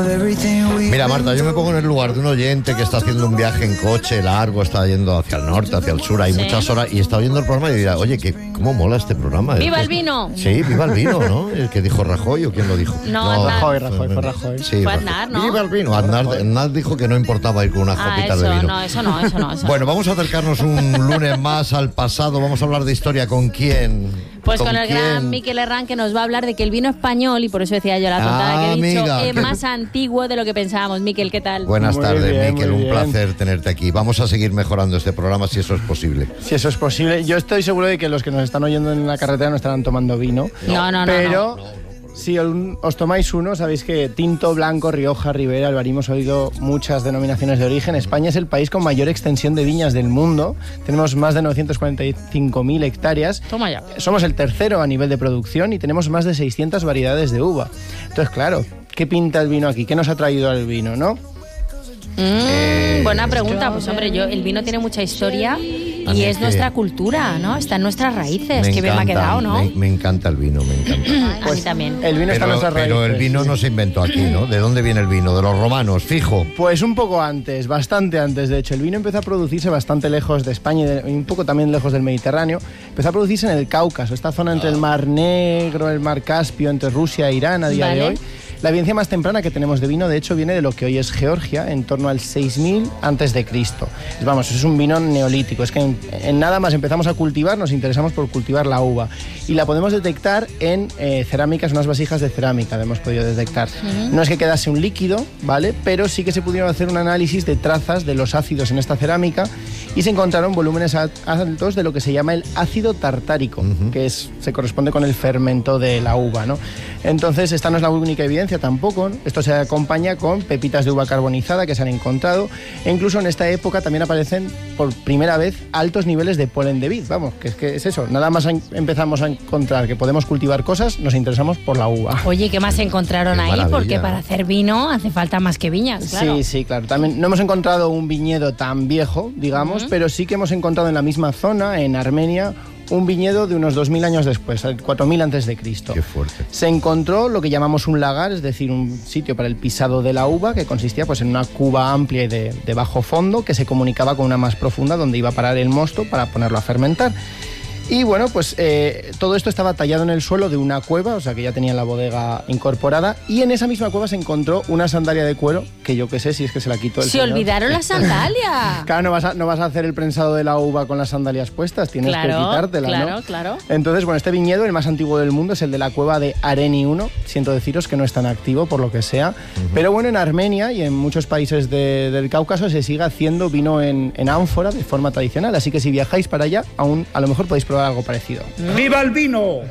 Mira, Marta, yo me pongo en el lugar de un oyente que está haciendo un viaje en coche largo, está yendo hacia el norte, hacia el sur, hay muchas horas, y está oyendo el programa y dirá, oye, ¿cómo mola este programa? ¡Viva el vino! Sí, viva el vino, ¿no? El que dijo Rajoy, ¿o quién lo dijo? No, Rajoy, fue Rajoy. Sí, fue Aznar, ¿no? Viva el vino. Aznar dijo que no importaba ir con unas copitas de vino. No, eso no. Bueno, vamos a acercarnos un lunes más al pasado, vamos a hablar de historia. ¿Con quién? Pues con el gran Miquel Herrán, que nos va a hablar de que el vino español, y por eso decía yo la tontada que he dicho, amiga, es más antiguo de lo que pensábamos. Miquel, ¿qué tal? Buenas tardes, Miquel, un bien. placer tenerte aquí. Vamos a seguir mejorando este programa si eso es posible. Si eso es posible. Yo estoy seguro de que los que nos están oyendo en la carretera no estarán tomando vino. No. Pero si os tomáis uno, sabéis que tinto, blanco, Rioja, Ribera, Alvarín, hemos oído muchas denominaciones de origen. España es el país con mayor extensión de viñas del mundo. Tenemos más de 945.000 hectáreas. Toma ya. Somos el tercero a nivel de producción y tenemos más de 600 variedades de uva. Entonces, claro, ¿qué pinta el vino aquí? ¿Qué nos ha traído el vino, no? Buena pregunta. Pues hombre, el vino tiene mucha historia y es nuestra cultura, ¿no? Está en nuestras raíces. Qué bien me ha quedado, ¿no? Me encanta el vino, me encanta. A mí también. El vino está en nuestras raíces. Pero el vino no se inventó aquí, ¿no? ¿De dónde viene el vino? ¿De los romanos, fijo? Pues un poco antes, bastante antes. De hecho, el vino empezó a producirse bastante lejos de España y un poco también lejos del Mediterráneo. Empezó a producirse en el Cáucaso, esta zona entre el Mar Negro, el Mar Caspio, entre Rusia e Irán a día de hoy. La evidencia más temprana que tenemos de vino, de hecho, viene de lo que hoy es Georgia, en torno al 6000 a.C. Vamos, es un vino neolítico. Es que en nada más empezamos a cultivar, nos interesamos por cultivar la uva. Y la podemos detectar en cerámicas, unas vasijas de cerámica, hemos podido detectar. No es que quedase un líquido, ¿vale? Pero sí que se pudieron hacer un análisis de trazas de los ácidos en esta cerámica y se encontraron volúmenes altos de lo que se llama el ácido tartárico, que se corresponde con el fermento de la uva, ¿no? Entonces, esta no es la única evidencia tampoco. Esto se acompaña con pepitas de uva carbonizada que se han encontrado, e incluso en esta época también aparecen por primera vez altos niveles de polen de vid. Vamos, que es eso, nada más empezamos a encontrar que podemos cultivar cosas, nos interesamos por la uva. Oye, ¿qué más encontraron Qué ahí? maravilla. Porque para hacer vino hace falta más que viñas, claro. Sí, claro. También no hemos encontrado un viñedo tan viejo, digamos, pero sí que hemos encontrado en la misma zona, en Armenia, un viñedo de unos 2000 años después, 4000 a.C. Qué fuerte. Se encontró lo que llamamos un lagar, es decir, un sitio para el pisado de la uva, que consistía pues en una cuba amplia y de bajo fondo que se comunicaba con una más profunda donde iba a parar el mosto para ponerlo a fermentar. Y bueno, pues todo esto estaba tallado en el suelo de una cueva, o sea que ya tenía la bodega incorporada, y en esa misma cueva se encontró una sandalia de cuero, que yo qué sé si es que se la quitó el ¡Se señor. olvidaron la sandalia! Claro, no vas a hacer el prensado de la uva con las sandalias puestas, tienes que quitártela, ¿no? Claro. Entonces, bueno, este viñedo, el más antiguo del mundo, es el de la cueva de Areni 1. Siento deciros que no es tan activo, por lo que sea. Pero bueno, en Armenia y en muchos países del Cáucaso se sigue haciendo vino en ánfora de forma tradicional. Así que si viajáis para allá, aún a lo mejor podéis probar algo parecido. ¡Viva el vino!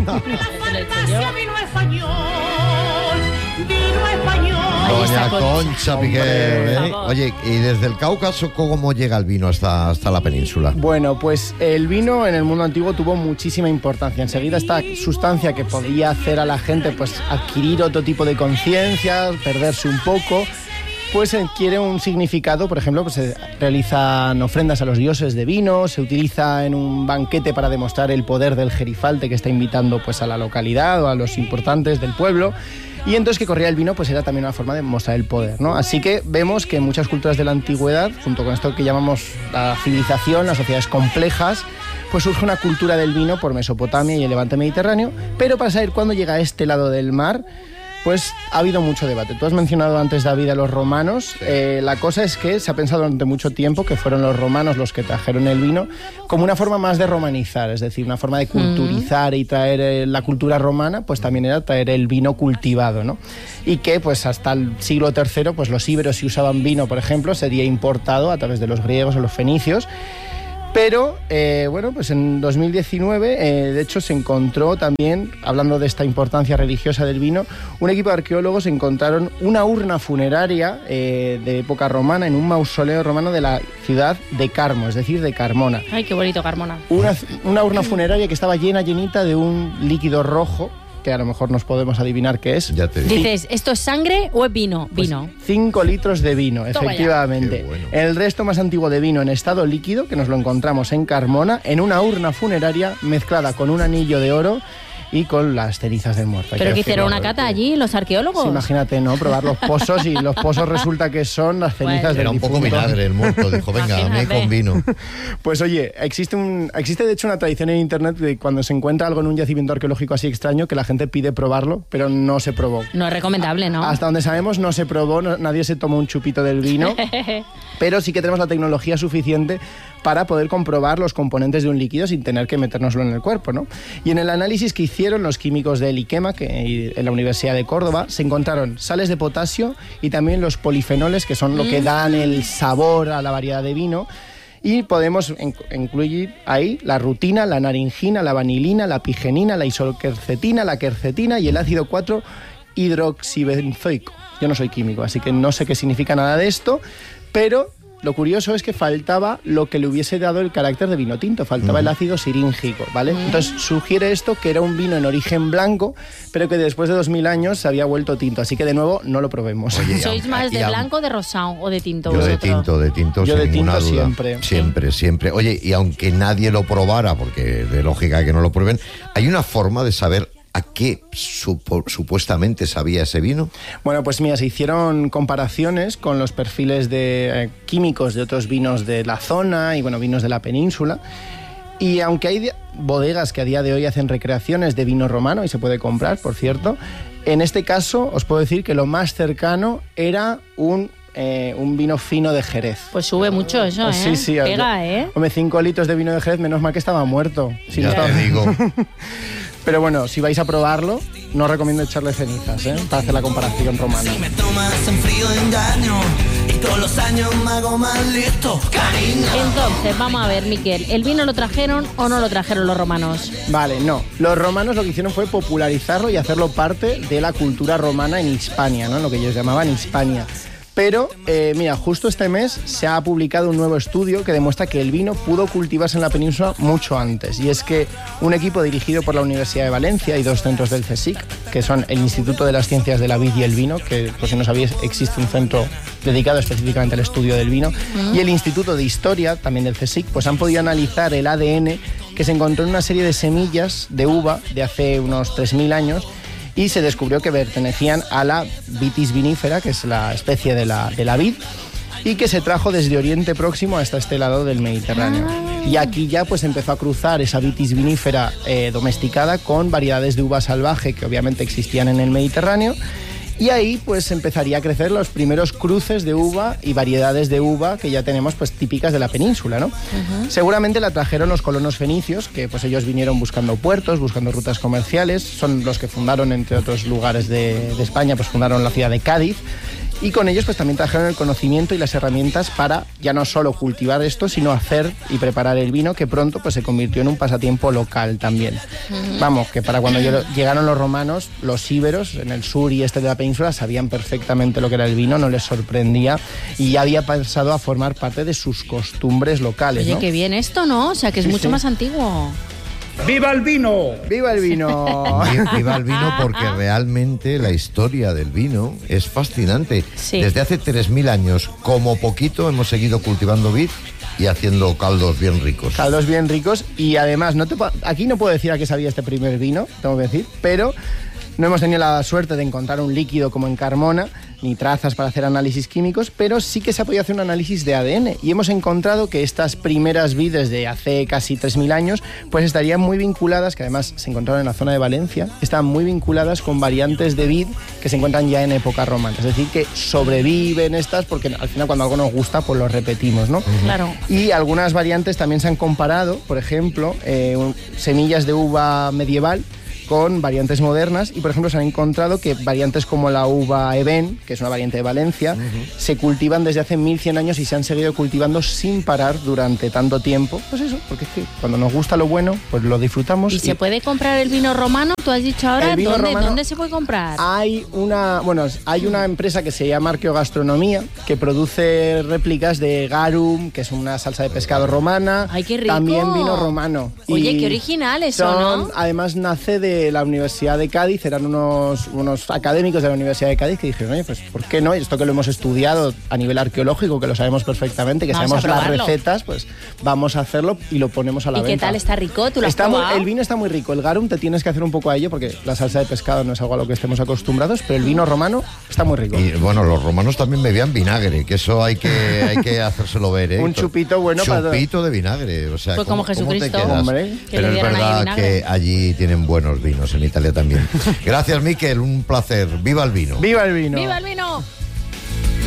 Doña Concha Piqué. Oye, ¿y desde el Cáucaso cómo llega el vino hasta la península? Bueno, pues el vino en el mundo antiguo tuvo muchísima importancia. Enseguida esta sustancia que podía hacer a la gente pues adquirir otro tipo de conciencia, perderse un poco, pues adquiere un significado. Por ejemplo, pues se realizan ofrendas a los dioses de vino, se utiliza en un banquete para demostrar el poder del gerifalte que está invitando pues a la localidad o a los importantes del pueblo. Y entonces que corría el vino pues era también una forma de mostrar el poder, ¿no? Así que vemos que en muchas culturas de la antigüedad, junto con esto que llamamos la civilización, las sociedades complejas, pues surge una cultura del vino por Mesopotamia y el Levante Mediterráneo. Pero para saber cuándo llega a este lado del mar, pues ha habido mucho debate. Tú has mencionado antes, David, a los romanos. La cosa es que se ha pensado durante mucho tiempo que fueron los romanos los que trajeron el vino como una forma más de romanizar, es decir, una forma de culturizar y traer la cultura romana, pues también era traer el vino cultivado, ¿no? Y que pues hasta el siglo III, pues los íberos, si usaban vino, por ejemplo, sería importado a través de los griegos o los fenicios. Pero, bueno, pues en 2019, de hecho, se encontró también, hablando de esta importancia religiosa del vino, un equipo de arqueólogos encontraron una urna funeraria de época romana en un mausoleo romano de la ciudad de Carmo, es decir, de Carmona. Ay, qué bonito, Carmona. Una urna funeraria que estaba llenita de un líquido rojo, que a lo mejor nos podemos adivinar qué es. Ya te digo. Dices, ¿esto es sangre o es vino? Pues Vino. 5 litros de vino, Toma efectivamente. Qué bueno. El resto más antiguo de vino en estado líquido, que nos lo encontramos en Carmona, en una urna funeraria mezclada con un anillo de oro, y con las cenizas del muerto. ¿Pero que hicieron una cata allí los arqueólogos? Sí, imagínate, ¿no? Probar los pozos y los pozos resulta que son las cenizas del difunto. Era un poco vinagre el muerto, dijo, venga, a mí con vino. Pues oye, existe de hecho una tradición en internet de cuando se encuentra algo en un yacimiento arqueológico así extraño que la gente pide probarlo, pero no se probó. No es recomendable, ¿no? Hasta donde sabemos no se probó, nadie se tomó un chupito del vino, pero sí que tenemos la tecnología suficiente para poder comprobar los componentes de un líquido sin tener que metérnoslo en el cuerpo, ¿no? Y en el análisis que hicieron los químicos del IKEMA, que en la Universidad de Córdoba, se encontraron sales de potasio y también los polifenoles, que son lo que dan el sabor a la variedad de vino. Y podemos incluir ahí la rutina, la naringina, la vanilina, la pigenina, la isoquercetina, la quercetina y el ácido 4-hidroxibenzoico. Yo no soy químico, así que no sé qué significa nada de esto, pero lo curioso es que faltaba lo que le hubiese dado el carácter de vino tinto, faltaba el ácido siríngico, ¿vale? Entonces sugiere esto que era un vino en origen blanco, pero que después de 2000 años se había vuelto tinto, así que de nuevo no lo probemos. Oye, ¿sois más de blanco, de rosado o de tinto? Yo de tinto, yo sin de tinto ninguna duda. Siempre. Oye, y aunque nadie lo probara, porque de lógica que no lo prueben, ¿hay una forma de saber a qué supuestamente sabía ese vino? Bueno, pues mira, se hicieron comparaciones con los perfiles de químicos de otros vinos de la zona y vinos de la península. Y aunque hay bodegas que a día de hoy hacen recreaciones de vino romano, y se puede comprar, por cierto, en este caso os puedo decir que lo más cercano era un vino fino de Jerez. Pues sube mucho eso, ¿eh? Sí. Pega, Hombre, 5 litros de vino de Jerez, menos mal que estaba muerto. Si ya no te digo. Pero bueno, si vais a probarlo, no os recomiendo echarle cenizas, para hacer la comparación romana. Si me tomas en frío de engaño y todos los años me hago más listo, cariño. Entonces, vamos a ver, Miquel, ¿el vino lo trajeron o no lo trajeron los romanos? Vale, no. Los romanos lo que hicieron fue popularizarlo y hacerlo parte de la cultura romana en Hispania, ¿no? Lo que ellos llamaban Hispania. Pero, mira, justo este mes se ha publicado un nuevo estudio que demuestra que el vino pudo cultivarse en la península mucho antes. Y es que un equipo dirigido por la Universidad de Valencia y 2 centros del CSIC, que son el Instituto de las Ciencias de la Vid y el Vino, que por si no sabíais existe un centro dedicado específicamente al estudio del vino, y el Instituto de Historia, también del CSIC, pues han podido analizar el ADN que se encontró en una serie de semillas de uva de hace unos 3000 años, y se descubrió que pertenecían a la Vitis vinifera, que es la especie de la vid, y que se trajo desde Oriente Próximo hasta este lado del Mediterráneo. Y aquí ya pues empezó a cruzar esa Vitis vinifera domesticada con variedades de uva salvaje que obviamente existían en el Mediterráneo. Y ahí pues empezaría a crecer los primeros cruces de uva y variedades de uva que ya tenemos pues típicas de la península, ¿no? Seguramente la trajeron los colonos fenicios, que pues ellos vinieron buscando puertos, buscando rutas comerciales, son los que fundaron, entre otros lugares de España, pues fundaron la ciudad de Cádiz. Y con ellos pues también trajeron el conocimiento y las herramientas para ya no solo cultivar esto, sino hacer y preparar el vino, que pronto pues se convirtió en un pasatiempo local también. Vamos, que para cuando llegaron los romanos, los íberos en el sur y este de la península sabían perfectamente lo que era el vino, no les sorprendía y ya había pasado a formar parte de sus costumbres locales. Oye, ¿no? qué bien esto, ¿no? O sea, que es mucho más antiguo. ¡Viva el vino! ¡Viva el vino! Viva el vino, porque realmente la historia del vino es fascinante. Sí. Desde hace 3000 años, como poquito, hemos seguido cultivando vid y haciendo caldos bien ricos. Caldos bien ricos y además, aquí no puedo decir a qué sabía este primer vino, tengo que decir, pero no hemos tenido la suerte de encontrar un líquido como en Carmona, ni trazas para hacer análisis químicos, pero sí que se ha podido hacer un análisis de ADN y hemos encontrado que estas primeras vides de hace casi 3000 años pues estarían muy vinculadas, que además se encontraron en la zona de Valencia, están muy vinculadas con variantes de vid que se encuentran ya en época romana, es decir, que sobreviven estas porque al final cuando algo nos gusta pues lo repetimos, ¿no? Claro. Y algunas variantes también se han comparado, por ejemplo, semillas de uva medieval con variantes modernas y por ejemplo se han encontrado que variantes como la uva Eben, que es una variante de Valencia, se cultivan desde hace 1100 años y se han seguido cultivando sin parar durante tanto tiempo. Pues eso, porque es que cuando nos gusta lo bueno, pues lo disfrutamos. ¿Y se puede comprar el vino romano? Tú has dicho ahora, ¿dónde se puede comprar? Hay una empresa que se llama Arqueogastronomía que produce réplicas de garum, que es una salsa de pescado romana. ¡Ay, qué rico! También vino romano. Oye, qué original eso, ¿no? Además nace de de la Universidad de Cádiz, eran unos académicos de la Universidad de Cádiz que dijeron, oye, pues ¿por qué no? Esto que lo hemos estudiado a nivel arqueológico, que lo sabemos perfectamente, que Vamos sabemos a las probarlo. recetas, pues vamos a hacerlo y lo ponemos a la ¿Y venta. qué tal? ¿Está rico? ¿Tú lo has probado? El vino está muy rico. El garum te tienes que hacer un poco a ello porque la salsa de pescado no es algo a lo que estemos acostumbrados, pero el vino romano está muy rico. Y bueno, los romanos también bebían vinagre, que eso hay que hacérselo ver, ¿eh? Un chupito bueno para... Chupito de vinagre, o sea, Pues como ¿cómo te Jesucristo. quedas? Hombre. Que Pero le es dieran ahí verdad vinagre. que allí tienen buenos vinos, en Italia también. Gracias, Miquel, un placer. ¡Viva el vino! ¡Viva el vino! ¡Viva el vino!